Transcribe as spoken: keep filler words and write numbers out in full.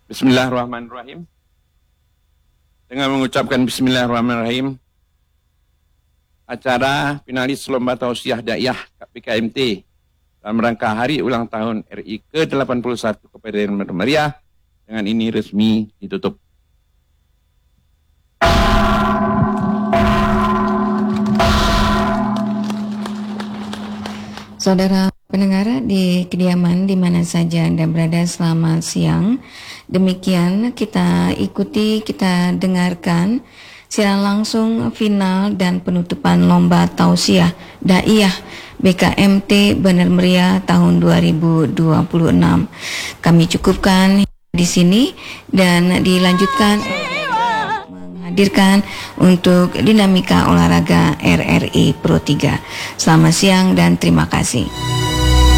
Bismillahirrahmanirrahim. Dengan mengucapkan Bismillahirrahmanirrahim, acara finalis Lomba Tausiah Daiyah K P K M T dalam rangka hari ulang tahun R I ke delapan puluh satu Kabupaten Bandar Meriah dengan ini resmi ditutup. Saudara pendengar di kediaman di mana saja Anda berada, selamat siang. Demikian kita ikuti, kita dengarkan siaran langsung final dan penutupan Lomba Tausiah Daiyah B K M T Bandar Meriah tahun dua ribu dua puluh enam. Kami cukupkan di sini dan dilanjutkan menghadirkan untuk dinamika olahraga R R I Pro tiga. Selamat siang dan terima kasih.